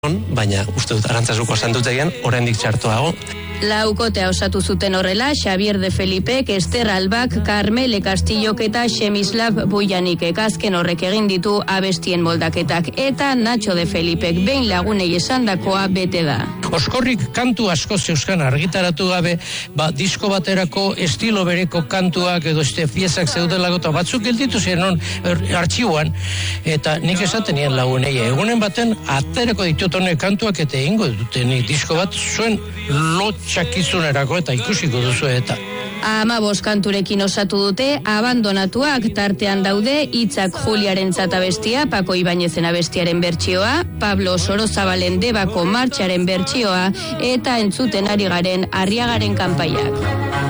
baina uste dut Arantzazuko santutegian oraindik txartoago. Laukotea osatu zuten horrela, Xavier de Felipek, Ester Albak, Carmele Castillok eta Xemislav Bujanikek. Azken horrek egin ditu abestien moldaketak, eta Nacho de Felipek behin lagunei esandakoa bete da. Oskorrik kantu asko zeuzkan argitaratu gabe, disko baterako estilo bereko kantuak edo piezak zeudelako eta batzuk gelditu ziren artxiboan, eta nik esaten nien lagunei, egunen baten aterako ditut honek kantuak eta egingo dute nik disko bat zuen lotxakizunerako eta ikusiko duzu eta. 15 kanturekin osatu dute, abandonatuak tartean daude, hitzak Juliarentzat abestia, Pako Ibañezen abestiaren bertsioa, Pablo Sorozabalen Debako martxaren bertsioa, eta entzuten ari garen Arriagaren kanpaiak.